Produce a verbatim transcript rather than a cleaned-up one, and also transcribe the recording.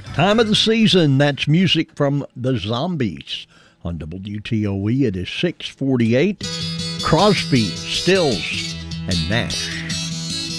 Time of the season, that's music from the Zombies. On W T O E, it is six forty-eight. Crosby, Stills, and Nash.